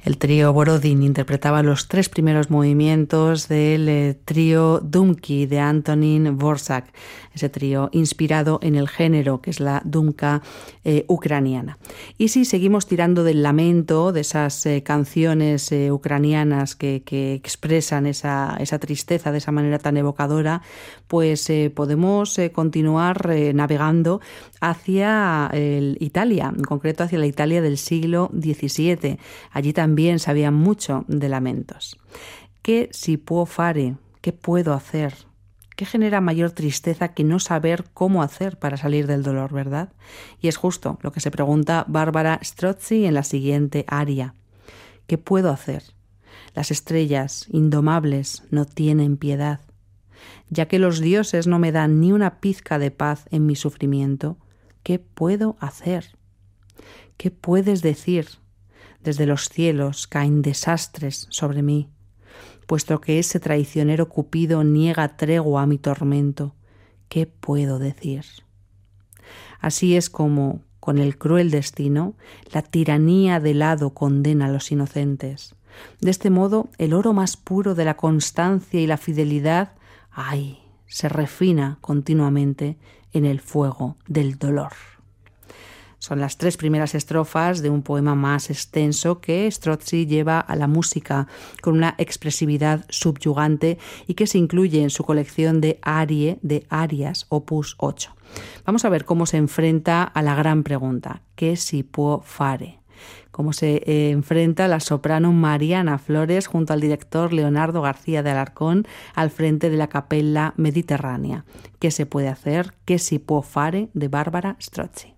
El trío Borodín interpretaba los 3 primeros movimientos del trío Dumki de Antonín Dvořák, ese trío inspirado en el género que es la dumka ucraniana. Y si seguimos tirando del lamento, de esas canciones ucranianas que expresan esa tristeza de esa manera tan evocadora, pues podemos continuar navegando hacia Italia, en concreto hacia la Italia del siglo XVII. Allí también sabían mucho de lamentos. ¿Qué si può fare? ¿Qué puedo hacer? ¿Qué genera mayor tristeza que no saber cómo hacer para salir del dolor, verdad? Y es justo lo que se pregunta Barbara Strozzi en la siguiente aria. ¿Qué puedo hacer? Las estrellas, indomables, no tienen piedad. Ya que los dioses no me dan ni una pizca de paz en mi sufrimiento, ¿qué puedo hacer? ¿Qué puedes decir? Desde los cielos caen desastres sobre mí, puesto que ese traicionero Cupido niega tregua a mi tormento. ¿Qué puedo decir? Así es como, con el cruel destino, la tiranía del hado condena a los inocentes. De este modo, el oro más puro de la constancia y la fidelidad, ¡ay!, se refina continuamente en el fuego del dolor. Son las 3 primeras estrofas de un poema más extenso que Strozzi lleva a la música con una expresividad subyugante y que se incluye en su colección de arie de arias, opus 8. Vamos a ver cómo se enfrenta a la gran pregunta, ¿qué si può fare? Cómo se enfrenta la soprano Mariana Flores junto al director Leonardo García de Alarcón al frente de la Capella Mediterránea. ¿Qué se puede hacer? ¿Qué si può fare? De Barbara Strozzi.